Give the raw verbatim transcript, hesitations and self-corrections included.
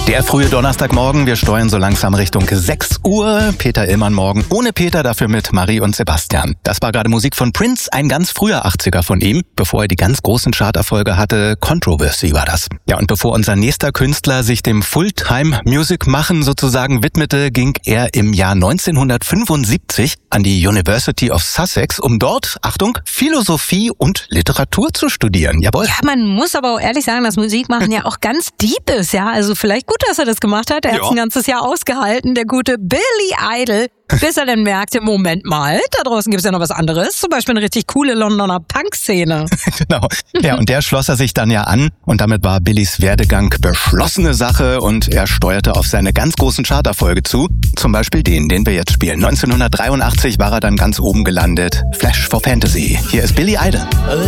Der frühe Donnerstagmorgen, wir steuern so langsam Richtung sechs Uhr. Peter Illmann morgen ohne Peter, dafür mit Marie und Sebastian. Das war gerade Musik von Prince, ein ganz früher achtziger von ihm, bevor er die ganz großen Charterfolge hatte. Controversy war das. Ja, und bevor unser nächster Künstler sich dem Fulltime-Music-Machen sozusagen widmete, ging er im Jahr neunzehnhundertfünfundsiebzig an die University of Sussex, um dort, Achtung, Philosophie und Literatur zu studieren. Jawohl. Ja, man muss aber auch ehrlich sagen, dass Musikmachen ja auch ganz deep ist, ja. Also vielleicht gut, dass er das gemacht hat. Er hat es ein ganzes Jahr ausgehalten, der gute Billy Idol, bis er dann merkte, Moment mal, da draußen gibt es ja noch was anderes. Zum Beispiel eine richtig coole Londoner Punk-Szene. Genau. Ja, und der schloss er sich dann ja an. Und damit war Billys Werdegang beschlossene Sache. Und er steuerte auf seine ganz großen Charterfolge zu. Zum Beispiel den, den wir jetzt spielen. neunzehnhundertdreiundachtzig war er dann ganz oben gelandet. Flash for Fantasy. Hier ist Billy Idol.